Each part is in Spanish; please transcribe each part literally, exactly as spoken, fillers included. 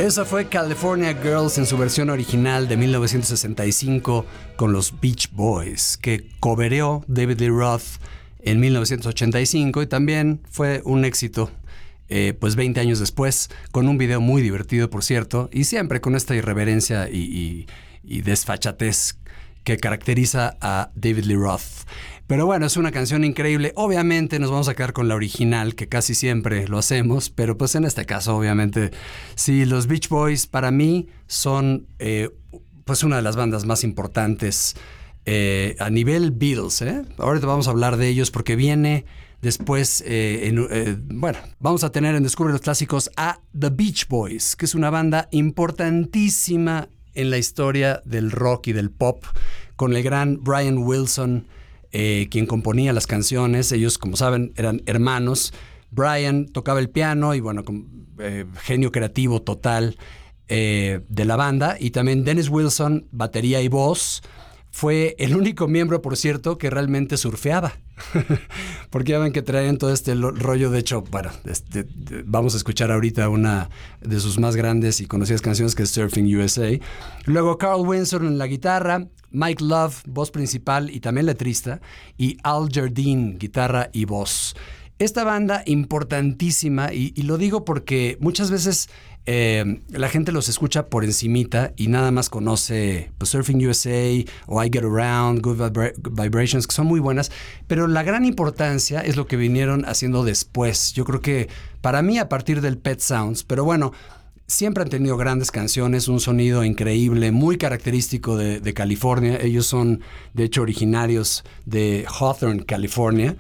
Esa fue California Girls en su versión original de mil novecientos sesenta y cinco con los Beach Boys, que covereó David Lee Roth en mil novecientos ochenta y cinco y también fue un éxito eh, pues veinte años después, con un video muy divertido, por cierto, y siempre con esta irreverencia y, y, y desfachatez que caracteriza a David Lee Roth. Pero bueno, es una canción increíble. Obviamente nos vamos a quedar con la original, que casi siempre lo hacemos, pero pues en este caso, obviamente, sí, los Beach Boys para mí son eh, pues una de las bandas más importantes eh, a nivel Beatles, ¿eh? Ahorita vamos a hablar de ellos porque viene después, eh, en, eh, bueno, vamos a tener en Descubre los Clásicos a The Beach Boys, que es una banda importantísima en la historia del rock y del pop, con el gran Brian Wilson, Eh, quien componía las canciones. Ellos, como saben, eran hermanos. Brian tocaba el piano y, bueno, con, eh, genio creativo total eh, de la banda. Y también Dennis Wilson, batería y voz. Fue el único miembro, por cierto, que realmente surfeaba. Porque ya ven que traían todo este rollo. De hecho, bueno, este, de, vamos a escuchar ahorita una de sus más grandes y conocidas canciones, que es Surfing U S A. Luego Carl Winsor en la guitarra, Mike Love, voz principal y también letrista, y Al Jardine, guitarra y voz. Esta banda importantísima, y, y lo digo porque muchas veces eh, la gente los escucha por encimita y nada más conoce pues, Surfing U S A o I Get Around, Good Vibra- Vibrations, que son muy buenas, pero la gran importancia es lo que vinieron haciendo después. Yo creo que para mí a partir del Pet Sounds, pero bueno, siempre han tenido grandes canciones, un sonido increíble, muy característico de, de California. Ellos son, de hecho, originarios de Hawthorne, California.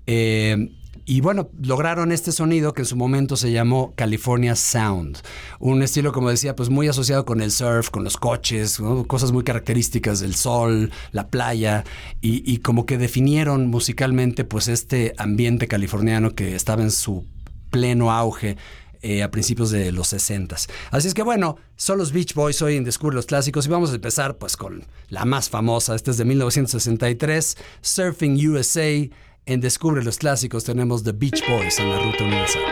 Eh, y bueno, lograron este sonido que en su momento se llamó California Sound. Un estilo, como decía, pues muy asociado con el surf, con los coches, ¿no? Cosas muy características del sol, la playa, y, y como que definieron musicalmente pues este ambiente californiano que estaba en su pleno auge Eh, a principios de los sesentas. Así es que bueno, son los Beach Boys hoy en Descubre los Clásicos y vamos a empezar pues con la más famosa. Esta es de mil novecientos sesenta y tres, Surfing U S A. En Descubre los Clásicos tenemos The Beach Boys en la Ruta Universal.